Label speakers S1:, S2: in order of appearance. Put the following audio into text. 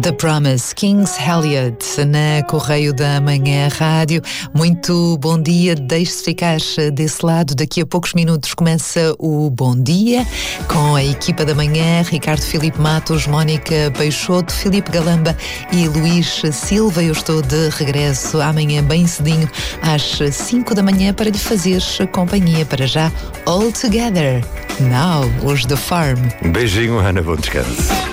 S1: The Promise, Kings Elliot, na Correio da Manhã Rádio. Muito bom dia, deixe-se ficar desse lado. Daqui a poucos minutos começa o Bom Dia, com a equipa da manhã, Ricardo Filipe Matos, Mónica Peixoto, Filipe Galamba e Luís Silva. Eu estou de regresso amanhã bem cedinho, às 5 da manhã, para lhe fazer companhia. Para já, All Together, Now, os The Farm.
S2: Um beijinho, Ana, bom descanso.